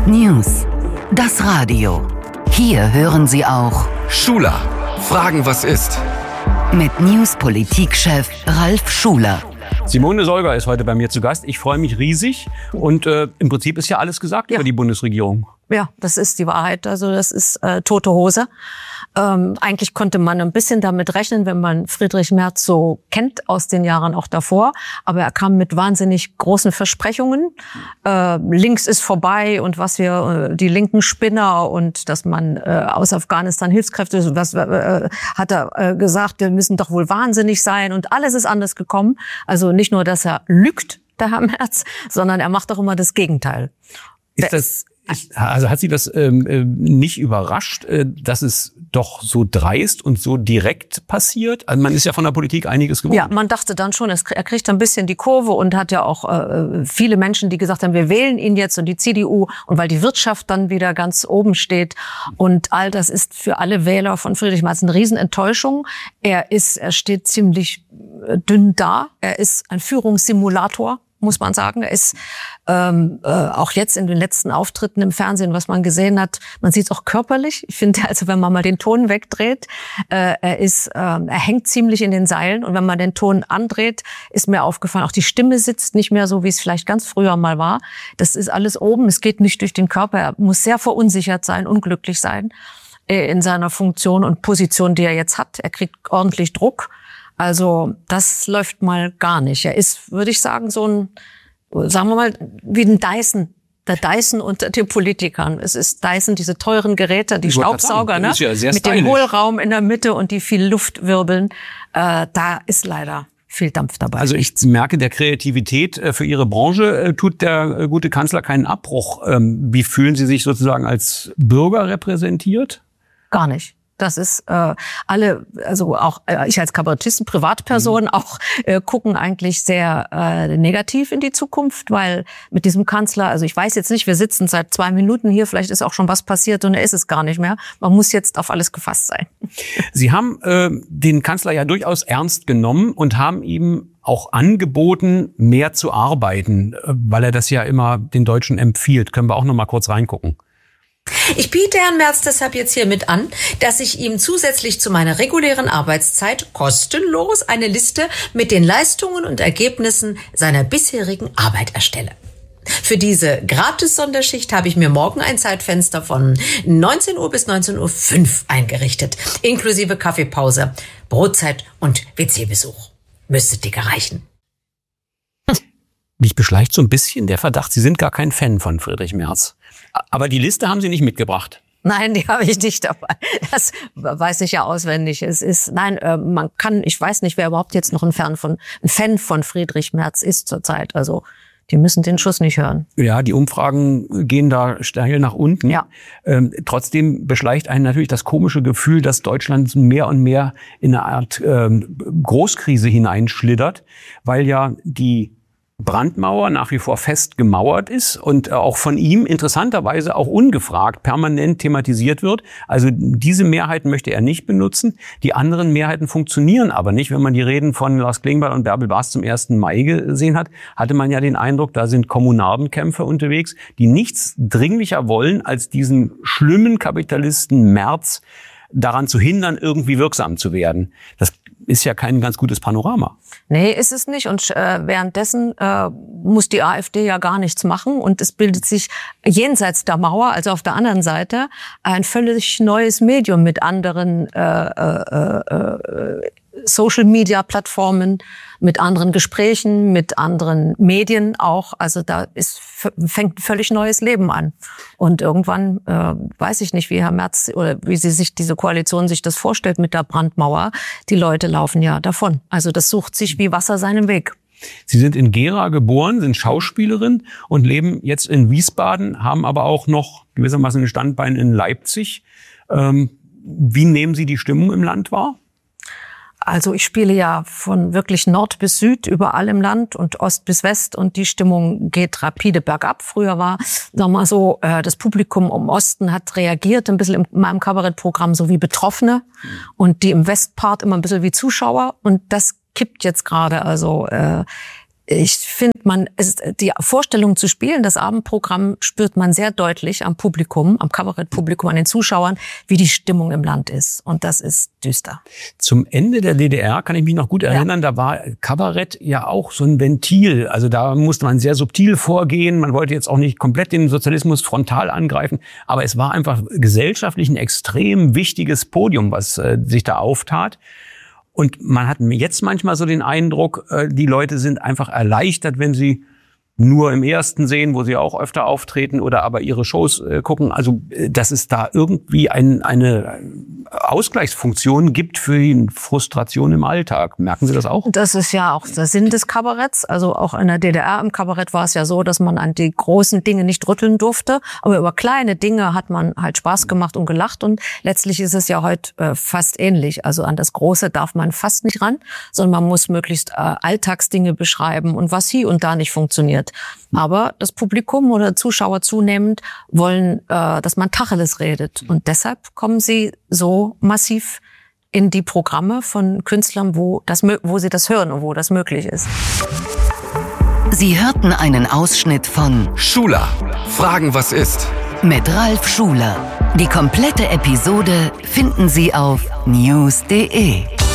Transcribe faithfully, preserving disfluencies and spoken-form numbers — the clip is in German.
News. Das Radio. Hier hören Sie auch Schuler. Fragen, was ist? Mit News-Politik-Chef Ralf Schuler. Simone Solger ist heute bei mir zu Gast. Ich freue mich riesig. Und äh, im Prinzip ist ja alles gesagt ja. über die Bundesregierung. Ja, das ist die Wahrheit. Also das ist äh, tote Hose. Ähm, eigentlich konnte man ein bisschen damit rechnen, wenn man Friedrich Merz so kennt aus den Jahren auch davor. Aber er kam mit wahnsinnig großen Versprechungen. Äh, links ist vorbei und was wir, äh, die linken Spinner und dass man äh, aus Afghanistan Hilfskräfte, was äh, hat er äh, gesagt, wir müssen doch wohl wahnsinnig sein. Und alles ist anders gekommen. Also nicht nur, dass er lügt, der Herr Merz, sondern er macht auch immer das Gegenteil. Ist das Also hat Sie das ähm, nicht überrascht, äh, dass es doch so dreist und so direkt passiert? Also man ist ja von der Politik einiges gewohnt. Ja, man dachte dann schon, es, er kriegt ein bisschen die Kurve und hat ja auch äh, viele Menschen, die gesagt haben, wir wählen ihn jetzt und die C D U und weil die Wirtschaft dann wieder ganz oben steht. Und all das ist für alle Wähler von Friedrich Merz eine Riesenenttäuschung. Er ist, er steht ziemlich dünn da. Er ist ein Führungssimulator, muss man sagen. Er ist ähm, äh, auch jetzt in den letzten Auftritten im Fernsehen, was man gesehen hat, man sieht es auch körperlich. Ich finde, also wenn man mal den Ton wegdreht, äh, er ist, äh, er hängt ziemlich in den Seilen und wenn man den Ton andreht, ist mir aufgefallen, auch die Stimme sitzt nicht mehr so, wie es vielleicht ganz früher mal war. Das ist alles oben, es geht nicht durch den Körper. Er muss sehr verunsichert sein, unglücklich sein äh, in seiner Funktion und Position, die er jetzt hat. Er kriegt ordentlich Druck. Also das läuft mal gar nicht. Er ist, würde ich sagen, so ein, sagen wir mal, wie ein Dyson. Der Dyson unter den Politikern. Es ist Dyson, diese teuren Geräte, die Staubsauger, ne? Ja sehr mit stylisch. Dem Hohlraum in der Mitte und die viel Luft wirbeln. Äh, da ist leider viel Dampf dabei. Also ich merke, der Kreativität für Ihre Branche tut der gute Kanzler keinen Abbruch. Wie fühlen Sie sich sozusagen als Bürger repräsentiert? Gar nicht. Das ist äh, alle, also auch äh, ich als Kabarettisten, Privatpersonen mhm. auch äh, gucken eigentlich sehr äh, negativ in die Zukunft, weil mit diesem Kanzler, also ich weiß jetzt nicht, wir sitzen seit zwei Minuten hier, vielleicht ist auch schon was passiert und er ist es gar nicht mehr. Man muss jetzt auf alles gefasst sein. Sie haben äh, den Kanzler ja durchaus ernst genommen und haben ihm auch angeboten, mehr zu arbeiten, weil er das ja immer den Deutschen empfiehlt. Können wir auch noch mal kurz reingucken. Ich biete Herrn Merz deshalb jetzt hiermit an, dass ich ihm zusätzlich zu meiner regulären Arbeitszeit kostenlos eine Liste mit den Leistungen und Ergebnissen seiner bisherigen Arbeit erstelle. Für diese Gratis-Sonderschicht habe ich mir morgen ein Zeitfenster von neunzehn Uhr bis neunzehn Uhr fünf eingerichtet, inklusive Kaffeepause, Brotzeit und W C-Besuch. Müsste dicker reichen. Mich beschleicht so ein bisschen der Verdacht, Sie sind gar kein Fan von Friedrich Merz. Aber die Liste haben Sie nicht mitgebracht. Nein, die habe ich nicht dabei. Das weiß ich ja auswendig. Es ist, nein, äh, man kann, ich weiß nicht, wer überhaupt jetzt noch ein Fan von, ein Fan von Friedrich Merz ist zurzeit. Also, die müssen den Schuss nicht hören. Ja, die Umfragen gehen da steil nach unten. Ja. Ähm, trotzdem beschleicht einen natürlich das komische Gefühl, dass Deutschland mehr und mehr in eine Art ähm, Großkrise hineinschlittert, weil ja die Brandmauer nach wie vor fest gemauert ist und auch von ihm interessanterweise auch ungefragt permanent thematisiert wird. Also diese Mehrheiten möchte er nicht benutzen. Die anderen Mehrheiten funktionieren aber nicht. Wenn man die Reden von Lars Klingbeil und Bärbel Bas zum ersten Mai gesehen hat, hatte man ja den Eindruck, da sind Kommunardenkämpfer unterwegs, die nichts dringlicher wollen, als diesen schlimmen Kapitalisten Merz daran zu hindern, irgendwie wirksam zu werden. Das ist ja kein ganz gutes Panorama. Nee, ist es nicht. Und äh, währenddessen äh, muss die AfD ja gar nichts machen. Und es bildet sich jenseits der Mauer, also auf der anderen Seite, ein völlig neues Medium mit anderen äh, äh, äh, Social-Media-Plattformen, mit anderen Gesprächen, mit anderen Medien auch. Also da ist, fängt ein völlig neues Leben an. Und irgendwann, äh, weiß ich nicht, wie Herr Merz oder wie sie sich diese Koalition sich das vorstellt mit der Brandmauer. Die Leute laufen ja davon. Also das sucht sich wie Wasser seinen Weg. Sie sind in Gera geboren, sind Schauspielerin und leben jetzt in Wiesbaden, haben aber auch noch gewissermaßen ein Standbein in Leipzig. Ähm, wie nehmen Sie die Stimmung im Land wahr? Also ich spiele ja von wirklich Nord bis Süd überall im Land und Ost bis West und die Stimmung geht rapide bergab. Früher war, sagen wir mal so, das Publikum im Osten hat reagiert, ein bisschen in meinem Kabarettprogramm so wie Betroffene und die im Westpart immer ein bisschen wie Zuschauer und das kippt jetzt gerade. Also äh, ich finde, man ist, die Vorstellung zu spielen, das Abendprogramm spürt man sehr deutlich am Publikum, am Kabarettpublikum, an den Zuschauern, wie die Stimmung im Land ist. Und das ist düster. Zum Ende der D D R kann ich mich noch gut erinnern, ja. Da war Kabarett ja auch so ein Ventil. Also da musste man sehr subtil vorgehen. Man wollte jetzt auch nicht komplett den Sozialismus frontal angreifen. Aber es war einfach gesellschaftlich ein extrem wichtiges Podium, was äh, sich da auftat. Und man hat jetzt manchmal so den Eindruck, die Leute sind einfach erleichtert, wenn sie nur im Ersten sehen, wo sie auch öfter auftreten oder aber ihre Shows gucken. Also, dass es da irgendwie ein, eine Ausgleichsfunktion gibt für die Frustration im Alltag. Merken Sie das auch? Das ist ja auch der Sinn des Kabaretts. Also auch in der D D R im Kabarett war es ja so, dass man an die großen Dinge nicht rütteln durfte. Aber über kleine Dinge hat man halt Spaß gemacht und gelacht. Und letztlich ist es ja heute äh, fast ähnlich. Also an das Große darf man fast nicht ran, sondern man muss möglichst äh, Alltagsdinge beschreiben und was hier und da nicht funktioniert. Aber das Publikum oder Zuschauer zunehmend wollen, äh, dass man Tacheles redet. Und deshalb kommen sie so massiv in die Programme von Künstlern, wo, das, wo sie das hören und wo das möglich ist. Sie hörten einen Ausschnitt von Schuler. Fragen, was ist? Mit Ralf Schuler. Die komplette Episode finden Sie auf news punkt de.